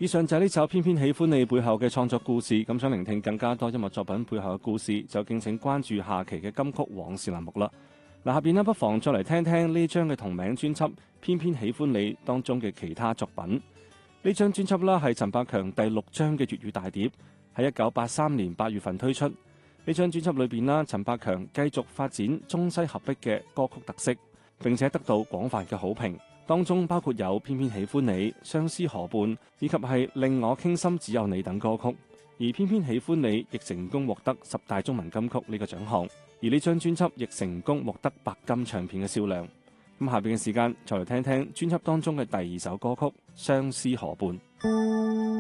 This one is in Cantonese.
以上就係呢首偏偏喜歡你背後嘅創作故事。咁想聆聽更加多音樂作品背後嘅故事，就敬請關注下期嘅金曲往事欄目啦。嗱，下邊呢不妨再嚟聽聽呢張嘅同名專輯《偏偏喜歡你》當中嘅其他作品。呢張專輯啦係陳百強第6張嘅粵語大碟，喺1983年8月份推出。呢張專輯裏邊啦，陳百強繼續發展中西合璧嘅歌曲特色，並且得到廣泛嘅好評。當中包括有《偏偏喜歡你》、《相思河畔》以及係《令我傾心只有你》等歌曲。而《偏偏喜歡你》亦成功獲得10大中文金曲呢個獎項。而呢張專輯亦成功獲得白金唱片嘅銷量。咁下邊嘅時間就嚟聽聽專輯當中嘅第2首歌曲《相思河畔》。